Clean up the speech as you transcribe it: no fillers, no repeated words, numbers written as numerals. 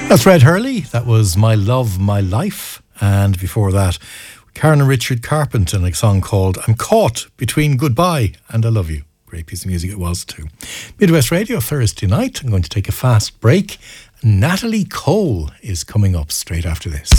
That's Red Hurley. That was My Love, My Life. And before that, Karen and Richard Carpenter and a song called I'm Caught Between Goodbye and I Love You. Great piece of music it was too. Midwest Radio Thursday night. I'm going to take a fast break. Natalie Cole is coming up straight after this.